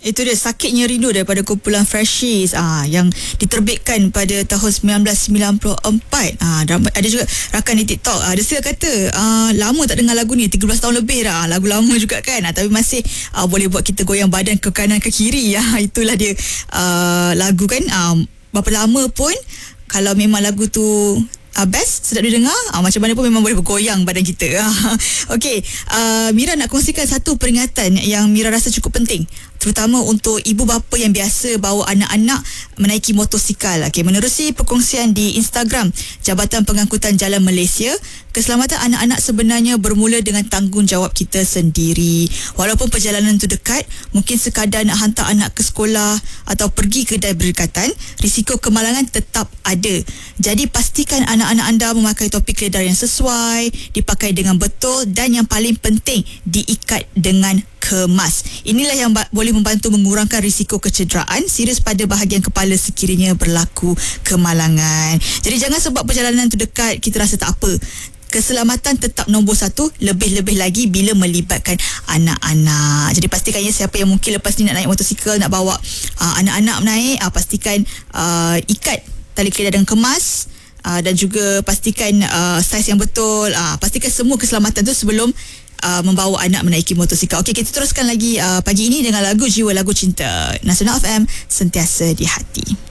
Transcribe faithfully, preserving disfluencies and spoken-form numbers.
Itu dia Sakitnya Rindu daripada kumpulan Freshies ah, yang diterbitkan pada tahun sembilan belas sembilan puluh empat. Ah, ada juga rakan di TikTok, ah, dia sila kata ah, lama tak dengar lagu ni, tiga belas tahun lebih dah. Lagu lama juga kan, ah, tapi masih ah, boleh buat kita goyang badan ke kanan ke kiri. Ah, itulah dia ah, lagu kan, ah, berapa lama pun kalau memang lagu tu Uh, best, sedap didengar, uh, macam mana pun memang boleh bergoyang badan kita. Okey, uh, Mira nak kongsikan satu peringatan yang Mira rasa cukup penting, terutama untuk ibu bapa yang biasa bawa anak-anak menaiki motosikal. Okey, menerusi perkongsian di Instagram Jabatan Pengangkutan Jalan Malaysia, keselamatan anak-anak sebenarnya bermula dengan tanggungjawab kita sendiri. Walaupun perjalanan itu dekat, mungkin sekadar nak hantar anak ke sekolah atau pergi kedai berdekatan, risiko kemalangan tetap ada. Jadi pastikan anak-anak anda memakai topi keledar yang sesuai, dipakai dengan betul, dan yang paling penting, diikat dengan kemas. Inilah yang ba- boleh membantu mengurangkan risiko kecederaan serius pada bahagian kepala sekiranya berlaku kemalangan. Jadi jangan sebab perjalanan itu dekat kita rasa tak apa. Keselamatan tetap nombor satu, lebih-lebih lagi bila melibatkan anak-anak. Jadi pastikan ya, siapa yang mungkin lepas ni nak naik motosikal, nak bawa uh, anak-anak naik, uh, pastikan uh, ikat tali keledar dengan kemas, uh, dan juga pastikan uh, saiz yang betul. Uh, pastikan semua keselamatan tu sebelum uh, membawa anak menaiki motosikal. Okey, kita teruskan lagi uh, pagi ini dengan lagu Jiwa Lagu Cinta. Nasional F M, sentiasa di hati.